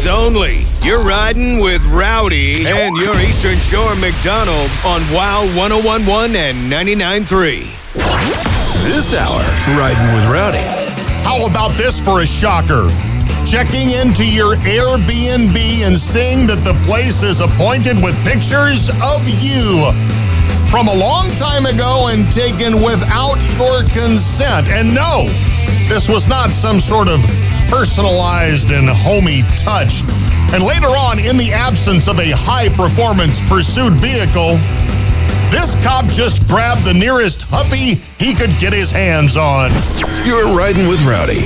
Weekends only. You're riding with Rowdy and your Eastern Shore McDonald's on WOW 1011 and 99.3. This hour, Riding with Rowdy. How about this for a shocker? Checking into your Airbnb and seeing that the place is appointed with pictures of you from a long time ago and taken without your consent. And no, this was not some sort of personalized and homey touch. And later on, in the absence of a high-performance pursuit vehicle, this cop just grabbed the nearest Huffy he could get his hands on. You're Riding with Rowdy.